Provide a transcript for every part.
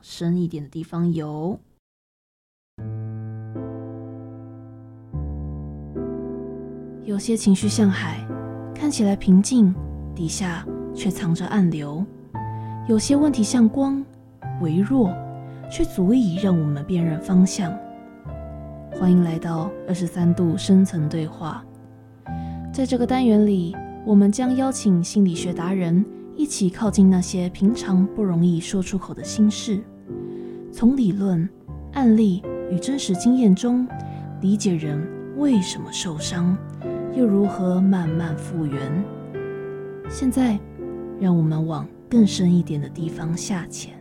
深一点的地方游。有些情绪像海，看起来平静，底下却藏着暗流；有些问题像光，微弱，却足以让我们辨认方向。欢迎来到23度深层对话。在这个单元里，我们将邀请心理学达人一起靠近那些平常不容易说出口的心事，从理论、案例与真实经验中理解人为什么受伤，又如何慢慢复原。现在，让我们往更深一点的地方下潜。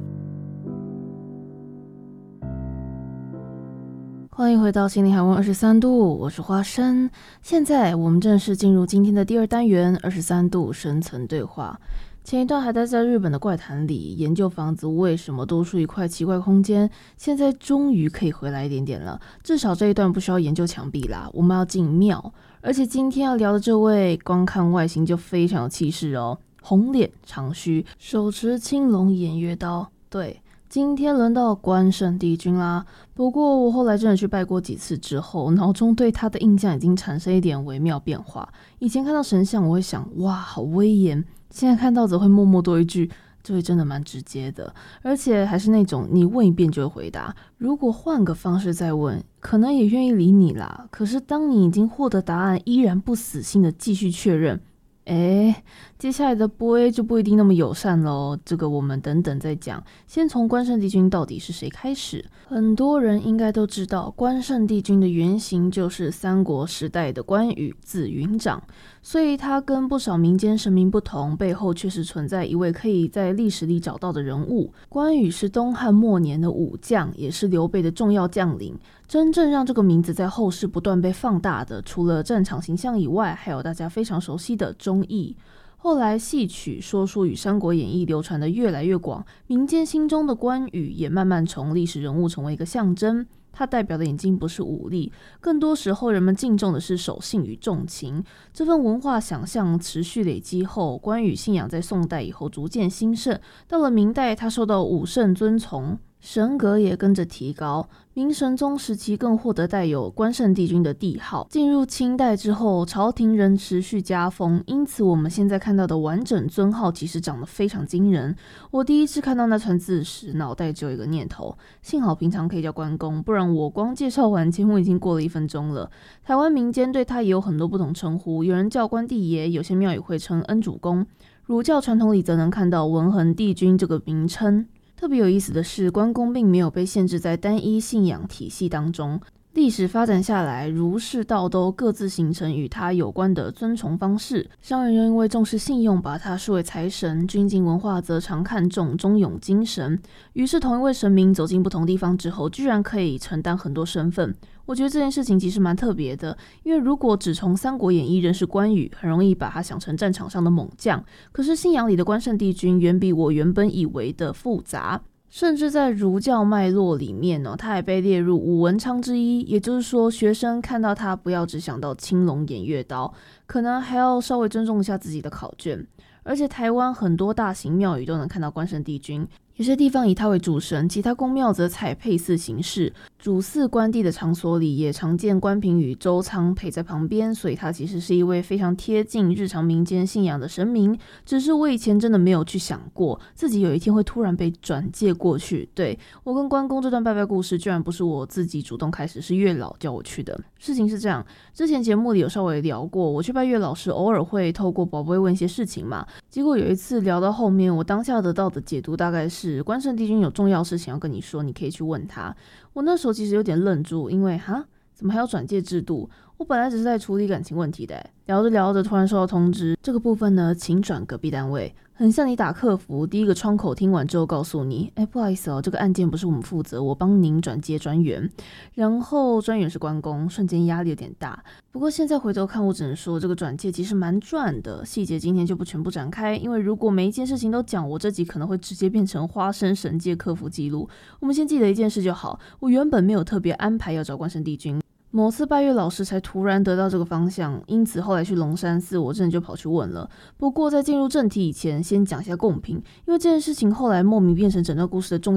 欢迎回到心理海湾23度，我是花生。现在我们正式进入今天的第二单元23度深层对话。前一段还待在日本的怪谈里，研究房子为什么多出一块奇怪空间，现在终于可以回来一点点了，至少这一段不需要研究墙壁啦，我们要进庙。而且今天要聊的这位，光看外形就非常有气势哦，红脸长须，手持青龙偃月刀。对，今天轮到关圣帝君啦。不过我后来真的去拜过几次之后，脑中对他的印象已经产生一点微妙变化。以前看到神像我会想，哇，好威严，现在看到则会默默多一句，这位真的蛮直接的，而且还是那种你问一遍就会回答，如果换个方式再问，可能也愿意理你啦。可是当你已经获得答案，依然不死心的继续确认，接下来的boy就不一定那么友善咯，这个我们等等再讲。先从关圣帝君到底是谁开始。很多人应该都知道，关圣帝君的原型就是三国时代的关羽，字云长。所以他跟不少民间神明不同，背后确实存在一位可以在历史里找到的人物。关羽是东汉末年的武将，也是刘备的重要将领。真正让这个名字在后世不断被放大的，除了战场形象以外，还有大家非常熟悉的忠义。后来戏曲、说书与《三国演义》流传的越来越广，民间心中的关羽也慢慢从历史人物成为一个象征。他代表的已经不是武力，更多时候人们敬重的是守信与重情。这份文化想象持续累积后，关羽信仰在宋代以后逐渐兴盛。到了明代，他受到武圣尊崇，神格也跟着提高。明神宗时期更获得带有关圣帝君的帝号。进入清代之后，朝廷仍持续加封，因此我们现在看到的完整尊号其实长得非常惊人。我第一次看到那串字时，脑袋只有一个念头，幸好平常可以叫关公，不然我光介绍完节目已经过了1分钟了。台湾民间对他也有很多不同称呼，有人叫关帝爷，有些庙宇会称恩主公。儒教传统里则能看到文衡帝君这个名称。特别有意思的是，关公并没有被限制在单一信仰体系当中。历史发展下来，儒释道都各自形成与他有关的尊崇方式。商人又因为重视信用，把他视为财神；军警文化则常看重忠勇精神。于是同一位神明走进不同地方之后，居然可以承担很多身份。我觉得这件事情其实蛮特别的，因为如果只从《三国演义》认识关羽，很容易把他想成战场上的猛将。可是信仰里的关圣帝君远比我原本以为的复杂。甚至在儒教脉络里面他还被列入五文昌之一，也就是说学生看到他不要只想到青龙偃月刀，可能还要稍微尊重一下自己的考卷。而且台湾很多大型庙宇都能看到关圣帝君，有些地方以他为主神，其他宫庙则采配祀形式。主祀关帝的场所里也常见关平与周仓陪在旁边，所以他其实是一位非常贴近日常民间信仰的神明。只是我以前真的没有去想过自己有一天会突然被转介过去。对，我跟关公这段拜拜故事居然不是我自己主动开始，是月老叫我去的。事情是这样，之前节目里有稍微聊过，我去拜月老时偶尔会透过宝贝问一些事情嘛。结果有一次聊到后面，我当下得到的解读大概是关圣帝君有重要事情要跟你说，你可以去问他。我那时候其实有点愣住，因为怎么还有转介制度？我本来只是在处理感情问题的。聊着聊着突然收到通知，这个部分呢请转隔壁单位。很像你打客服，第一个窗口听完之后告诉你，不好意思这个案件不是我们负责，我帮您转接专员。然后专员是关公，瞬间压力有点大。不过现在回头看，我只能说这个转介其实蛮赚的，细节今天就不全部展开，因为如果每一件事情都讲，我这集可能会直接变成花生神界客服记录。我们先记得一件事就好，我原本没有特别安排要找关圣帝君，某次拜月老师才突然得到这个方向，因此后来去龙山寺我真的就跑去问了。不过在进入正题以前，先讲一下贡品，因为这件事情后来莫名变成整个故事的重